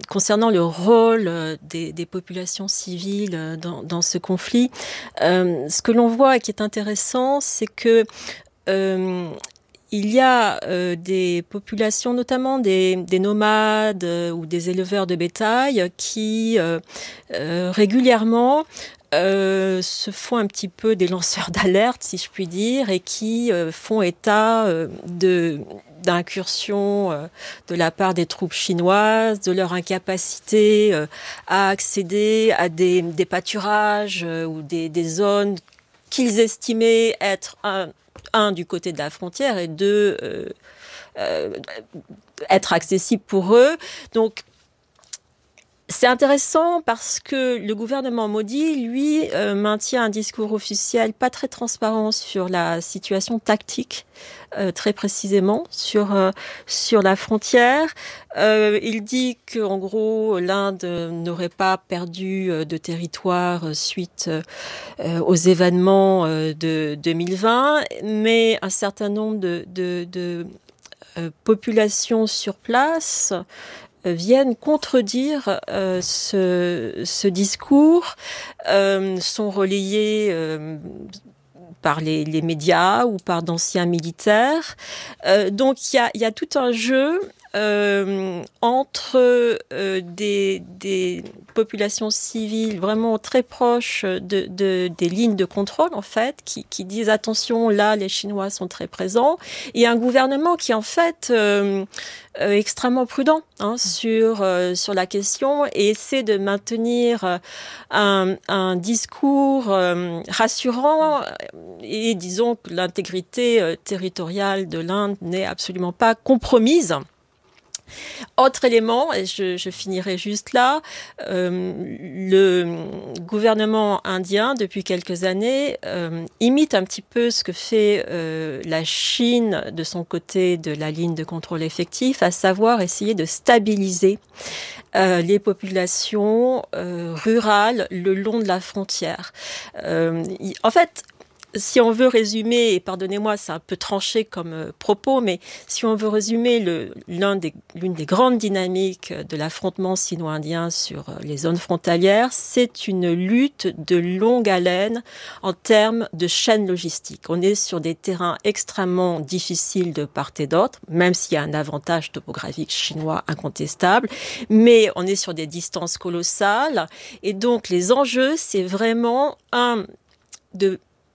concernant le rôle des populations civiles dans ce conflit. Ce que l'on voit et qui est intéressant, c'est que il y a des populations, notamment des nomades ou des éleveurs de bétail, qui régulièrement se font un petit peu des lanceurs d'alerte, si je puis dire, et qui font état d'incursions de la part des troupes chinoises, de leur incapacité à accéder à des pâturages ou des zones qu'ils estimaient être du côté de la frontière et deux, être accessibles pour eux. Donc, c'est intéressant parce que le gouvernement Modi, lui, maintient un discours officiel pas très transparent sur la situation tactique, très précisément, sur la frontière. Il dit qu'en gros, l'Inde n'aurait pas perdu de territoire suite aux événements de 2020, mais un certain nombre de populations sur place viennent contredire ce discours, sont relayés par les médias ou par d'anciens militaires. Donc il y a tout un jeu entre des populations civiles vraiment très proches des lignes de contrôle, en fait, qui disent attention, là les Chinois sont très présents, et un gouvernement qui en fait extrêmement prudent sur la question et essaie de maintenir un discours rassurant, et disons que l'intégrité territoriale de l'Inde n'est absolument pas compromise. Autre élément, et je finirai juste là, le gouvernement indien, depuis quelques années, imite un petit peu ce que fait la Chine de son côté de la ligne de contrôle effectif, à savoir essayer de stabiliser les populations rurales le long de la frontière. En fait, si on veut résumer, et pardonnez-moi, c'est un peu tranché comme propos, mais si on veut résumer l'une des grandes dynamiques de l'affrontement sino-indien sur les zones frontalières, c'est une lutte de longue haleine en termes de chaîne logistique. On est sur des terrains extrêmement difficiles de part et d'autre, même s'il y a un avantage topographique chinois incontestable, mais on est sur des distances colossales, et donc les enjeux, c'est vraiment de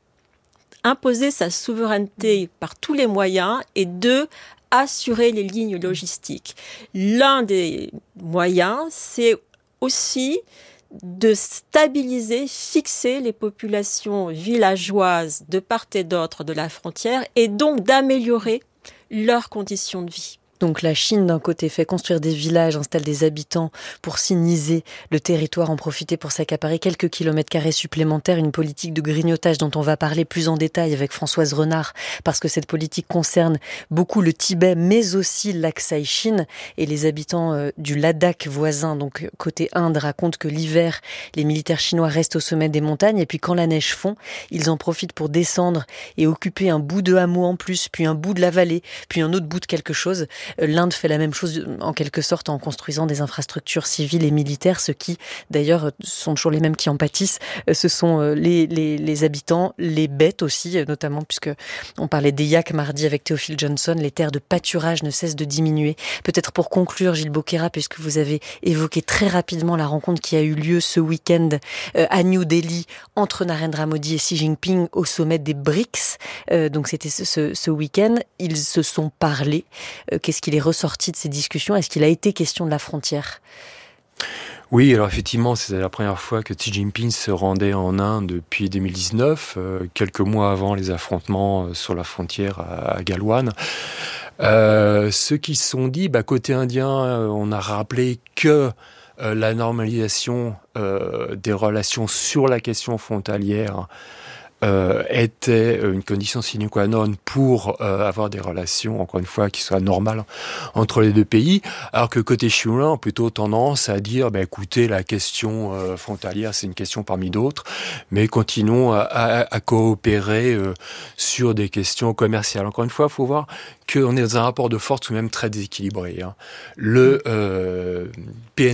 imposer sa souveraineté par tous les moyens, et deux, assurer les lignes logistiques. L'un des moyens, c'est aussi de stabiliser, fixer les populations villageoises de part et d'autre de la frontière, et donc d'améliorer leurs conditions de vie. Donc la Chine, d'un côté, fait construire des villages, installe des habitants pour siniser le territoire, en profiter pour s'accaparer quelques kilomètres carrés supplémentaires, une politique de grignotage dont on va parler plus en détail avec Françoise Renard, parce que cette politique concerne beaucoup le Tibet, mais aussi l'Aksai-Chine, et les habitants du Ladakh voisin, donc côté Inde, racontent que l'hiver, les militaires chinois restent au sommet des montagnes, et puis quand la neige fond, ils en profitent pour descendre et occuper un bout de hameau en plus, puis un bout de la vallée, puis un autre bout de quelque chose. L'Inde fait la même chose en quelque sorte en construisant des infrastructures civiles et militaires, ceux qui d'ailleurs sont toujours les mêmes qui en pâtissent. Ce sont les habitants, les bêtes aussi, notamment puisque on parlait des yaks mardi avec Théophile Johnson, les terres de pâturage ne cessent de diminuer. Peut-être pour conclure, Gilles Bocquera, puisque vous avez évoqué très rapidement la rencontre qui a eu lieu ce week-end à New Delhi entre Narendra Modi et Xi Jinping au sommet des BRICS. Donc c'était ce week-end, ils se sont parlé. Qu'est-ce qu'il est ressorti de ces discussions? Est-ce qu'il a été question de la frontière? Oui, alors effectivement, c'est la première fois que Xi Jinping se rendait en Inde depuis 2019, quelques mois avant les affrontements sur la frontière à Galwan. Ceux qui se sont dit, côté indien, on a rappelé que la normalisation des relations sur la question frontalière était une condition sine qua non pour avoir des relations, encore une fois, qui soient normales entre les deux pays, alors que côté chinois, on a plutôt tendance à dire, écoutez, la question frontalière, c'est une question parmi d'autres, mais continuons à coopérer sur des questions commerciales. Encore une fois, il faut voir qu'on est dans un rapport de force tout de même très déséquilibré. Le